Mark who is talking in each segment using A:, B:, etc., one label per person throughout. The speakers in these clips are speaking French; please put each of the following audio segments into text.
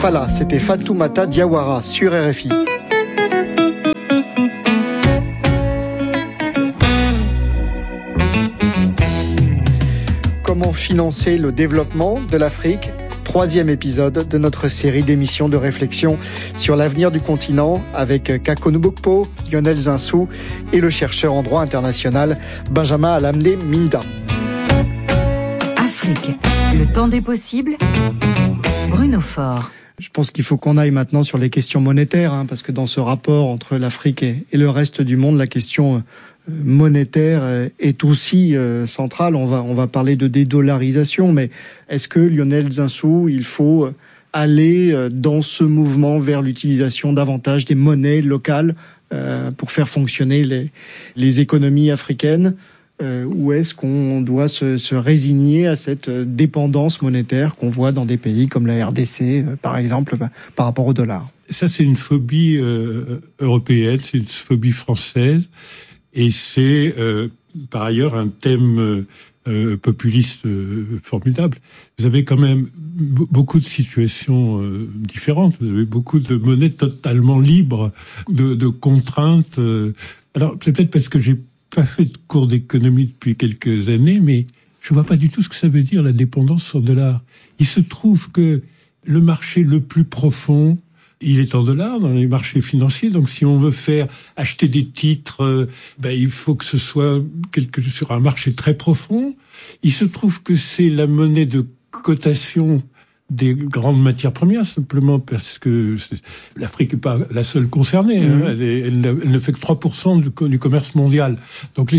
A: Fala, c'était Fatoumata Diawara sur RFI. Comment financer le développement de l'Afrique ? 3e épisode de notre série d'émissions de réflexion sur l'avenir du continent avec Kako Nubokpo, Lionel Zinsou et le chercheur en droit international Benjamin Alamné Minda.
B: Afrique, le temps des possibles, Bruno Faure.
A: Je pense qu'il faut qu'on aille maintenant sur les questions monétaires, parce que dans ce rapport entre l'Afrique et le reste du monde, la question monétaire est aussi centrale. On va parler de dédollarisation, mais est-ce que, Lionel Zinsou, il faut aller dans ce mouvement vers l'utilisation davantage des monnaies locales pour faire fonctionner les économies africaines, ou est-ce qu'on doit se résigner à cette dépendance monétaire qu'on voit dans des pays comme la RDC, par exemple, par rapport au dollar ?
C: Ça, c'est une phobie européenne, c'est une phobie française. Et c'est, par ailleurs, un thème populiste formidable. Vous avez quand même beaucoup de situations différentes. Vous avez beaucoup de monnaies totalement libres de contraintes. Alors, peut-être parce que j'ai pas fait de cours d'économie depuis quelques années, mais je vois pas du tout ce que ça veut dire, la dépendance au dollar. Il se trouve que le marché le plus profond, il est en dollars dans les marchés financiers. Donc, si on veut acheter des titres, il faut que ce soit sur un marché très profond. Il se trouve que c'est la monnaie de cotation des grandes matières premières, simplement parce que l'Afrique n'est pas la seule concernée. Elle ne fait que 3% du commerce mondial. Donc, les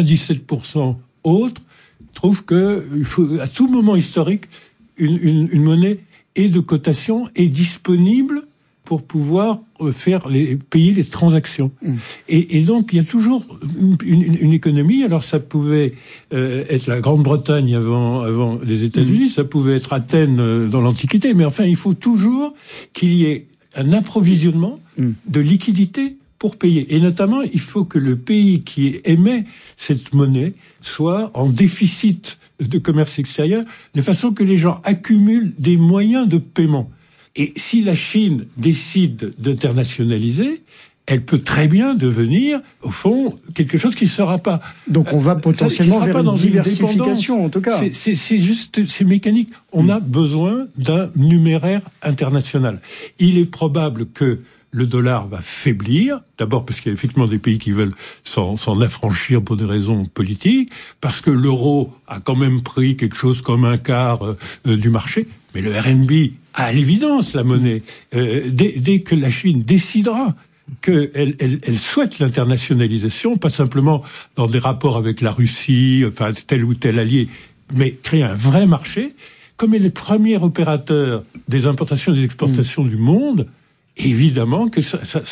C: 97% autres trouvent que il faut, à tout moment historique, une monnaie et de cotation est disponible pour pouvoir payer les transactions. Et donc, il y a toujours une économie. Alors, ça pouvait être la Grande-Bretagne avant les États-Unis, ça pouvait être Athènes dans l'Antiquité, mais enfin, il faut toujours qu'il y ait un approvisionnement de liquidités pour payer. Et notamment, il faut que le pays qui émet cette monnaie soit en déficit de commerce extérieur, de façon que les gens accumulent des moyens de paiement. Et si la Chine décide d'internationaliser, elle peut très bien devenir, au fond, quelque chose qui ne sera pas.
A: Donc on va potentiellement vers une diversification, en tout cas.
C: C'est mécanique. On a besoin d'un numéraire international. Il est probable que le dollar va faiblir, d'abord parce qu'il y a effectivement des pays qui veulent s'en affranchir pour des raisons politiques, parce que l'euro a quand même pris quelque chose comme un quart du marché, mais le RMB, à l'évidence, la monnaie, dès que la Chine décidera qu'elle souhaite l'internationalisation, pas simplement dans des rapports avec la Russie, enfin tel ou tel allié, mais créer un vrai marché, comme elle est le premier opérateur des importations et des exportations du monde, évidemment que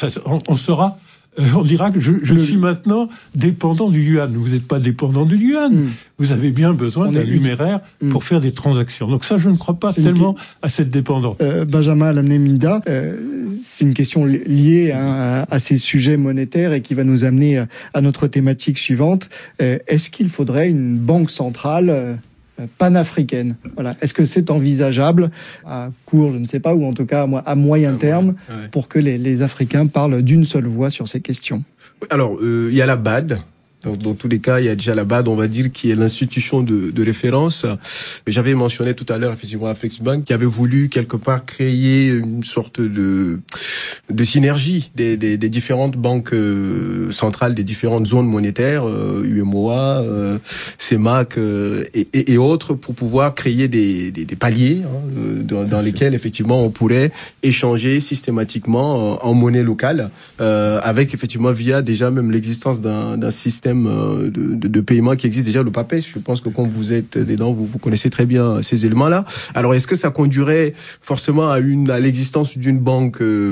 C: on dira que je suis maintenant dépendant du yuan. Vous n'êtes pas dépendant du yuan. Vous avez bien besoin d'un numéraire pour faire des transactions. Donc ça, je ne crois pas tellement à cette dépendance.
A: Benjamin Alamné Minda, c'est une question liée à ces sujets monétaires et qui va nous amener à notre thématique suivante. Est-ce qu'il faudrait une banque centrale panafricaine? Voilà. Est-ce que c'est envisageable à court, je ne sais pas, ou en tout cas à moyen terme, pour que les Africains parlent d'une seule voix sur ces questions?
D: Alors, il y a la BAD. Donc, dans tous les cas, il y a déjà la BAD, on va dire, qui est l'institution de référence. J'avais mentionné tout à l'heure, effectivement, Afreximbank, qui avait voulu, quelque part, créer une sorte de synergie des différentes banques centrales, des différentes zones monétaires, UEMOA, CEMAC, et autres, pour pouvoir créer des paliers, dans lesquels, effectivement, on pourrait échanger systématiquement en monnaie locale, avec, effectivement, via déjà même l'existence d'un système de paiement qui existe déjà, le PAPES. Je pense que quand vous êtes dedans, vous connaissez très bien ces éléments-là. Alors, est-ce que ça conduirait forcément à l'existence d'une banque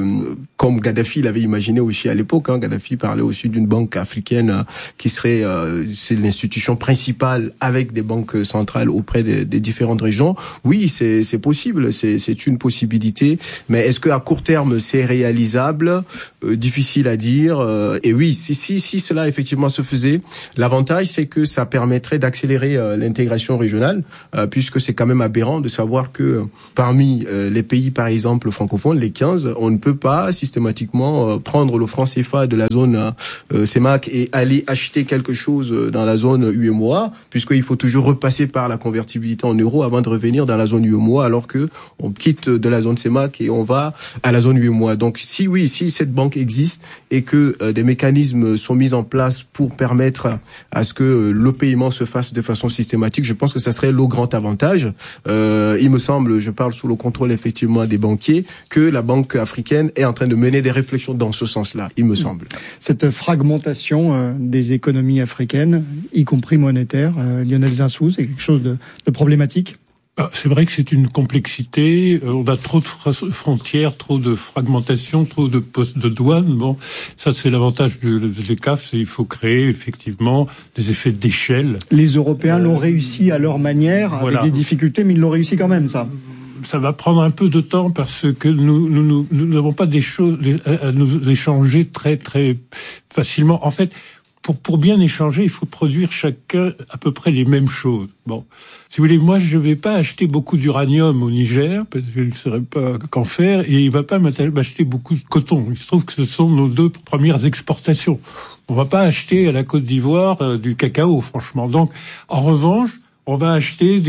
D: comme Kadhafi l'avait imaginé aussi à l'époque. Kadhafi parlait aussi d'une banque africaine qui serait c'est l'institution principale avec des banques centrales auprès des différentes régions. Oui, c'est possible, c'est une possibilité. Mais est-ce que à court terme c'est réalisable? Difficile à dire. Et oui, si cela effectivement se faisait, l'avantage c'est que ça permettrait d'accélérer l'intégration régionale, puisque c'est quand même aberrant de savoir que parmi les pays par exemple francophones, les 15, on ne peut pas systématiquement prendre le franc CFA de la zone CEMAC et aller acheter quelque chose dans la zone UEMOA, puisqu'il faut toujours repasser par la convertibilité en euros avant de revenir dans la zone UEMOA, alors que on quitte de la zone CEMAC et on va à la zone UEMOA. Donc si cette banque existe et que des mécanismes sont mis en place pour permettre à ce que le paiement se fasse de façon systématique, je pense que ça serait le grand avantage. Il me semble, je parle sous le contrôle effectivement des banquiers, que la Banque africaine est en train de mener des réflexions dans ce sens-là, il me semble.
A: Cette fragmentation des économies africaines, y compris monétaires, Lionel Zinsou, c'est quelque chose de problématique?
C: C'est vrai que c'est une complexité. On a trop de frontières, trop de fragmentation, trop de postes de douane. Bon, ça c'est l'avantage de l'ECAF, c'est qu'il faut créer effectivement des effets d'échelle.
A: Les Européens l'ont réussi à leur manière, avec des difficultés, mais ils l'ont réussi quand même, ça.
C: Ça va prendre un peu de temps parce que nous n'avons pas des choses à nous échanger très très facilement. En fait, pour bien échanger, il faut produire chacun à peu près les mêmes choses. Bon, si vous voulez, moi je vais pas acheter beaucoup d'uranium au Niger parce que je ne saurais pas qu'en faire, et il va pas m'acheter beaucoup de coton. Il se trouve que ce sont nos deux premières exportations. On va pas acheter à la Côte d'Ivoire du cacao, franchement. Donc, en revanche, on va acheter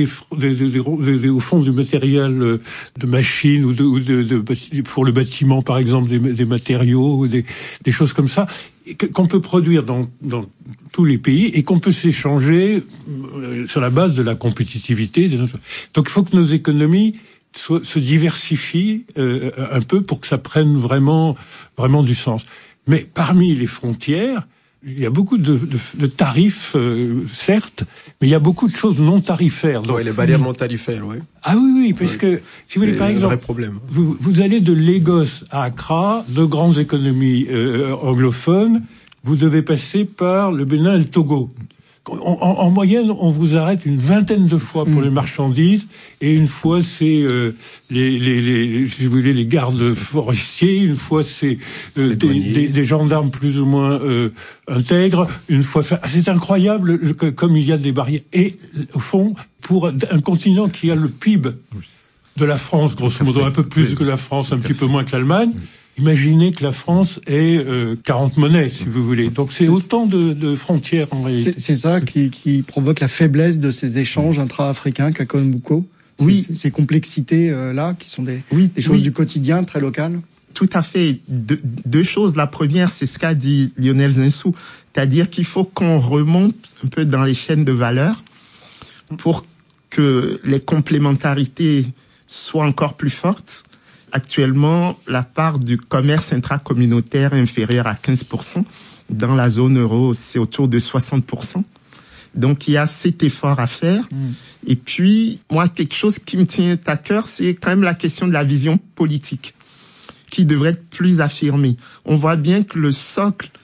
C: au fond du matériel de machines ou pour le bâtiment, par exemple, des matériaux ou des choses comme ça, qu'on peut produire dans tous les pays et qu'on peut s'échanger sur la base de la compétitivité. Donc, il faut que nos économies se diversifient un peu pour que ça prenne vraiment du sens. Mais parmi les frontières, il y a beaucoup de tarifs, certes, mais il y a beaucoup de choses non tarifaires.
D: Donc, les barrières non tarifaires, oui.
C: Ah oui, parce que, si vous voulez, par exemple, vous allez de Lagos à Accra, deux grandes économies anglophones, vous devez passer par le Bénin et le Togo. En moyenne, on vous arrête une vingtaine de fois pour les marchandises, et une fois c'est si vous voulez, les gardes forestiers, une fois c'est des gendarmes plus ou moins intègres, une fois c'est incroyable comme il y a des barrières. Et au fond, pour un continent qui a le PIB de la France, grosso modo, un peu plus que la France, un petit peu moins que l'Allemagne. Imaginez que la France ait 40 monnaies, si vous voulez. Donc c'est autant de frontières en réalité.
A: C'est ça qui provoque la faiblesse de ces échanges intra-africains, Kakon Bouko.
E: Oui.
A: Ces complexités-là, qui sont des choses du quotidien très locales.
E: Tout à fait. Deux choses. La première, c'est ce qu'a dit Lionel Zinsou. C'est-à-dire qu'il faut qu'on remonte un peu dans les chaînes de valeur pour que les complémentarités soient encore plus fortes. Actuellement, la part du commerce intracommunautaire est inférieure à 15%. Dans la zone euro, c'est autour de 60%. Donc, il y a cet effort à faire. Et puis, moi, quelque chose qui me tient à cœur, c'est quand même la question de la vision politique, qui devrait être plus affirmée. On voit bien que le socle